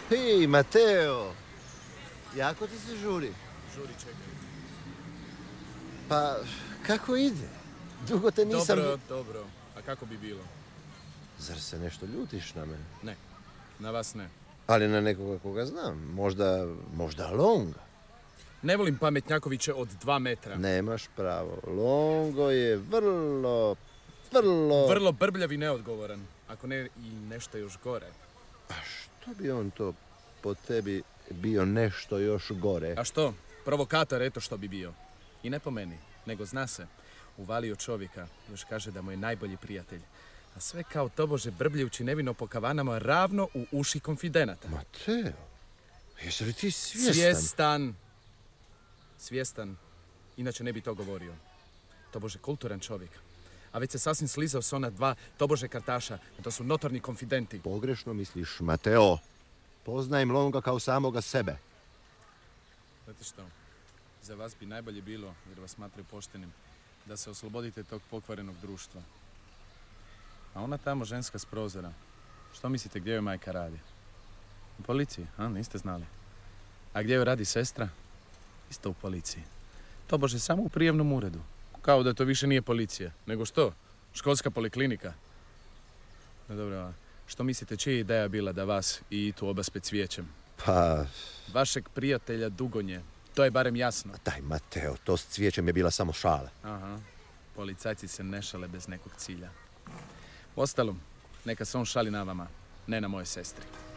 Hej, Mateo! Jako ti se žuri? Žuri, čekaj. Pa, kako ide? Dugo te nisam... Dobro. A kako bi bilo? Zar se nešto ljutiš na mene? Ne, na vas ne. Ali na nekoga koga znam. Možda Longa. Ne volim pametnjakoviće od 2 metra. Nemaš pravo. Longo je vrlo... Vrlo brbljav i neodgovoran. Ako ne i nešto još gore. A što bi on to po tebi bio nešto još gore? A što? Provokator, eto što bi bio. I ne po meni, nego zna se. Uvalio čovjeka, još kaže da mu je najbolji prijatelj. A sve kao tobože brbljujući nevino po kavanama ravno u uši konfidenata. Mateo, jesi li ti svjestan? Svjestan. Inače ne bi to govorio. Tobože kulturan čovjek. A već se sasvim slizao s ona 2 tobože kartaša. To su notorni konfidenti. Pogrešno misliš, Mateo. Poznajem Longa kao samoga sebe. Znate što? Za vas bi najbolje bilo, jer vas smatraju poštenim, da se oslobodite tog pokvarenog društva. A ona tamo ženska s prozora, što mislite gdje joj majka radi? U policiji, a? Niste znali. A gdje joj radi sestra? Isto u policiji. Tobože samo u prijavnom uredu. Kao da to više nije policija. Nego što? Školska poliklinika. No dobro, a što mislite čija je ideja bila da vas i tu obaspe cvijećem? Pa... Vašeg prijatelja Dugonje. To je barem jasno. Daj, Mateo, to s cvijećem je bila samo šala. Aha. Policajci se ne šale bez nekog cilja. Uostalom, neka se on šali na vama, ne na moje sestri.